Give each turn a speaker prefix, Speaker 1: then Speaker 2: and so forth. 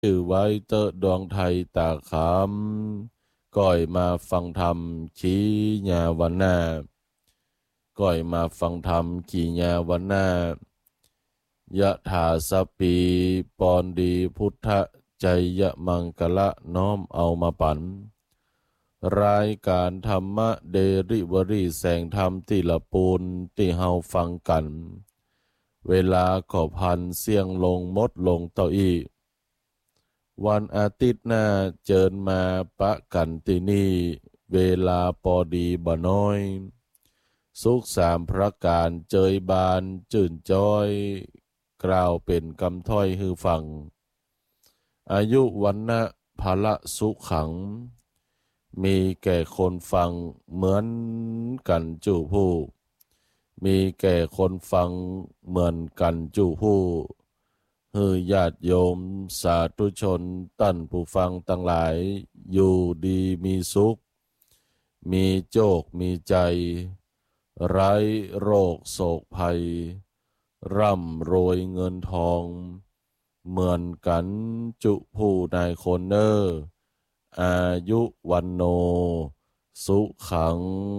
Speaker 1: ชื่อไว้เตอดวงไทยตาขำก่อยมาฟังธรรมชี้ญาวันหน้าก่อยมาฟังธรรมขี่ญาวันหน้ายะถาสปีปอนดีพุทธใจยะมังกะละน้อมเอามาปั่นรายการธรรมะเดริเวอรี่แสงธรรมติละปูนที่เฮาฟังกันเวลาขอพันเสียงลงมดลงเต้าอี้วันอาทิตย์หน้าเจิญมาปะกันที่นี่เวลาพอดีบ่น้อยสุขสามพระการเจยบานจื่นจ้อยกล่าวเป็นคำถ้อยฮือฟังอายุวันนะภละสุขังมีแก่คนฟังเหมือนกันจู่ผู้มีแก่คนฟังเหมือนกันจู่ผู้ฮือญาติโยมสาธุชนตั้นผู้ฟังทั้งหลายอยู่ดีมีสุขมีโจกมีใจไร้โรคโศกภัยร่ำรวยเงินทองเหมือนกันจุผู้นายคนเนออายุวันโนสุขัง